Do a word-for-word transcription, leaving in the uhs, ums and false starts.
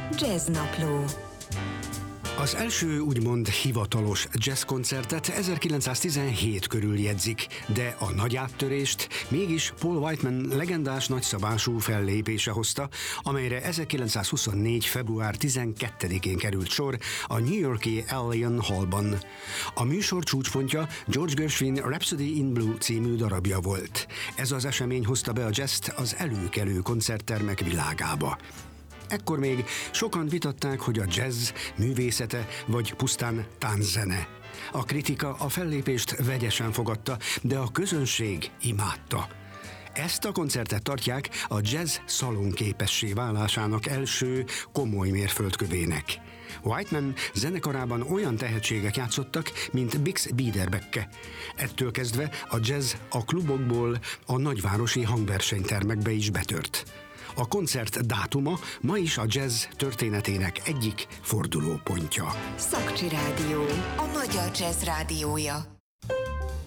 Jazznapló. Az első úgymond hivatalos jazzkoncertet ezerkilencszáztizenhét körül jegyzik, de a nagy áttörést mégis Paul Whiteman legendás nagyszabású fellépése hozta, amelyre ezerkilencszázhuszonnégy. február tizenkettedikén került sor a New York-i Allian Hallban. A műsor csúcspontja George Gershwin Rhapsody in Blue című darabja volt. Ez az esemény hozta be a jazzt az előkelő koncerttermek világába. Ekkor még sokan vitatták, hogy a jazz művészete vagy pusztán tánczene. A kritika a fellépést vegyesen fogadta, de a közönség imádta. Ezt a koncertet tartják a jazz szalonképessé válásának első komoly mérföldkövének. Whiteman zenekarában olyan tehetségek játszottak, mint Bix Beiderbecke. Ettől kezdve a jazz a klubokból a nagyvárosi hangversenytermekbe is betört. A koncert dátuma ma is a jazz történetének egyik fordulópontja. Szakcsi Rádió, a magyar jazz rádiója.